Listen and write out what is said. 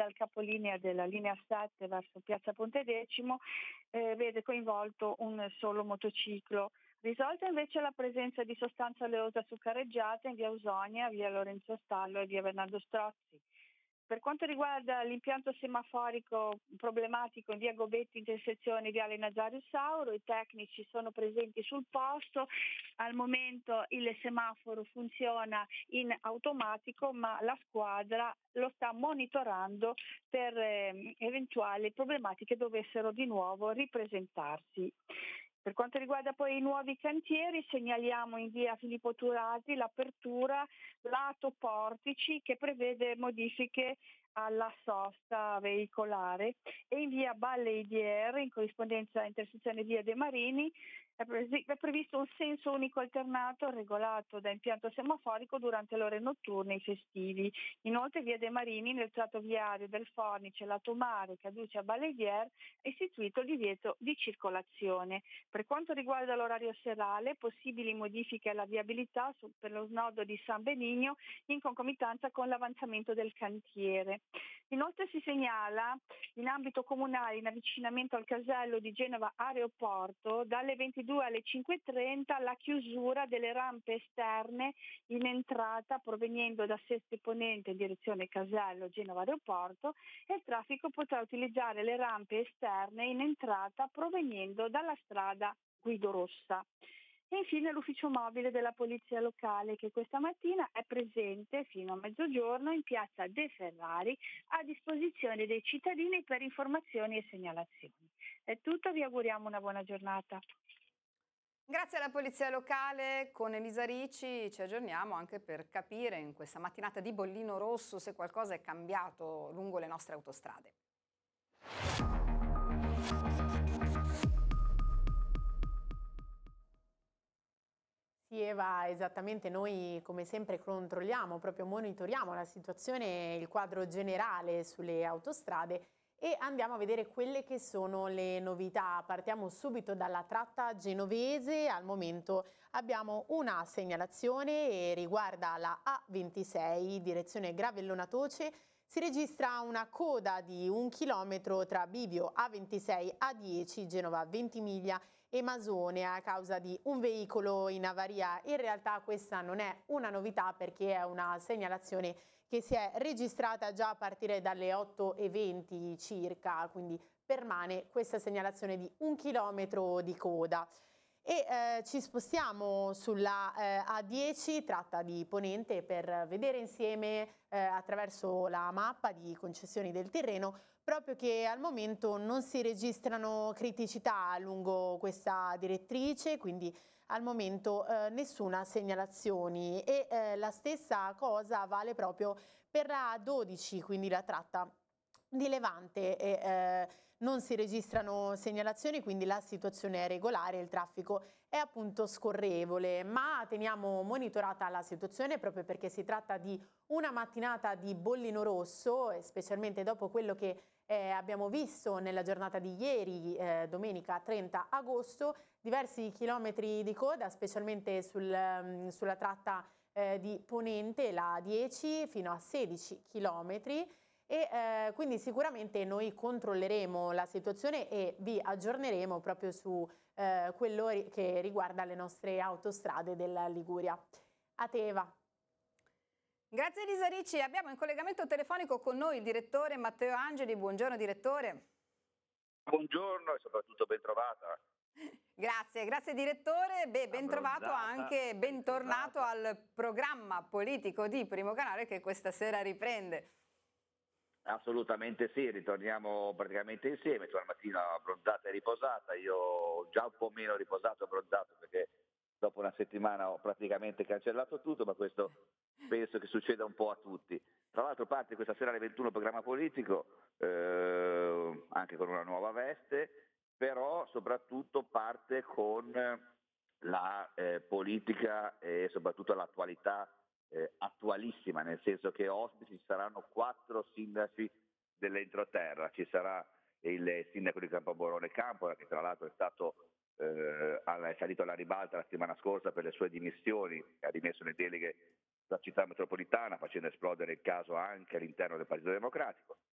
dal capolinea della linea 7 verso Piazza Pontedecimo vede coinvolto un solo motociclo. Risolta invece la presenza di sostanza oleosa zuccareggiata in via Ausonia, via Lorenzo Stallo e via Bernardo Strozzi. Per quanto riguarda l'impianto semaforico problematico in via Gobetti intersezione viale Nazario Sauro, i tecnici sono presenti sul posto. Al momento il semaforo funziona in automatico, ma la squadra lo sta monitorando per eventuali problematiche dovessero di nuovo ripresentarsi. Per quanto riguarda poi i nuovi cantieri, segnaliamo in via Filippo Turati l'apertura lato Portici che prevede modifiche alla sosta veicolare e in via Balle Idiere, in corrispondenza intersezione via De Marini, è previsto un senso unico alternato regolato da impianto semaforico durante le ore notturne e festivi. Inoltre via De Marini, nel tratto viario del Fornice, lato mare, che adduce a Balle Idiere, è istituito il divieto di circolazione. Per quanto riguarda l'orario serale, possibili modifiche alla viabilità per lo snodo di San Benigno in concomitanza con l'avanzamento del cantiere. Inoltre si segnala in ambito comunale in avvicinamento al casello di Genova Aeroporto dalle 22 alle 5.30 la chiusura delle rampe esterne in entrata proveniendo da Seste Ponente in direzione casello Genova Aeroporto e il traffico potrà utilizzare le rampe esterne in entrata proveniendo dalla strada Guido Rossa. E infine l'ufficio mobile della Polizia Locale che questa mattina è presente fino a mezzogiorno in piazza De Ferrari a disposizione dei cittadini per informazioni e segnalazioni. È tutto, vi auguriamo una buona giornata. Grazie alla Polizia Locale, con Elisa Ricci ci aggiorniamo anche per capire in questa mattinata di bollino rosso se qualcosa è cambiato lungo le nostre autostrade. Sì, Eva, esattamente, noi come sempre controlliamo, proprio monitoriamo la situazione, il quadro generale sulle autostrade e andiamo a vedere quelle che sono le novità. Partiamo subito dalla tratta genovese, al momento abbiamo una segnalazione e riguarda la A26, direzione Gravellona Toce. Si registra una coda di 1 chilometro tra bivio A26 A10 Genova Ventimiglia e Masone a causa di un veicolo in avaria. In realtà questa non è una novità perché è una segnalazione che si è registrata già a partire dalle 8:20 circa, quindi permane questa segnalazione di 1 chilometro di coda. E ci spostiamo sulla A10, tratta di Ponente, per vedere insieme attraverso la mappa di concessioni del terreno proprio che al momento non si registrano criticità lungo questa direttrice, quindi al momento nessuna segnalazione e la stessa cosa vale proprio per la 12, quindi la tratta di Levante e non si registrano segnalazioni, quindi la situazione è regolare, il traffico è appunto scorrevole, ma teniamo monitorata la situazione proprio perché si tratta di una mattinata di bollino rosso, specialmente dopo quello che abbiamo visto nella giornata di ieri, domenica 30 agosto, diversi chilometri di coda, specialmente sulla tratta di Ponente, la 10 fino a 16 chilometri. E quindi sicuramente noi controlleremo la situazione e vi aggiorneremo proprio su quello che riguarda le nostre autostrade della Liguria. A te, Eva. Grazie Elisa Ricci, abbiamo in collegamento telefonico con noi il direttore Matteo Angeli. Buongiorno direttore. Buongiorno e soprattutto ben trovata. Grazie direttore, ben trovato anche, bentornato al programma politico di Primo Canale che questa sera riprende. Assolutamente sì, ritorniamo praticamente insieme, tu la mattina abbronzata e riposata, io già un po' meno riposato e abbronzato perché dopo una settimana ho praticamente cancellato tutto, ma questo penso che succeda un po' a tutti. Tra l'altro parte questa sera alle 21 programma politico, anche con una nuova veste, però soprattutto parte con la politica e soprattutto l'attualità attualissima, nel senso che ospiti ci saranno 4 sindaci dell'entroterra, ci sarà il sindaco di Campoborone Campola che tra l'altro è stato è salito alla ribalta la settimana scorsa per le sue dimissioni, ha dimesso le deleghe sulla città metropolitana facendo esplodere il caso anche all'interno del Partito Democratico.